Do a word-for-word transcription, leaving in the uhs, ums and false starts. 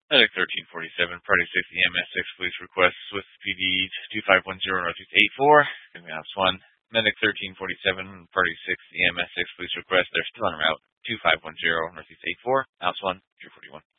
Medic thirteen forty-seven, Party six, E M S six, police request, Swift P D two five one zero, Northeast eight four. Give me Ops one. Medic thirteen forty-seven, Party six, E M S six, police request, they're still on route two five one zero, Northeast eight four. Ops one, two forty-one.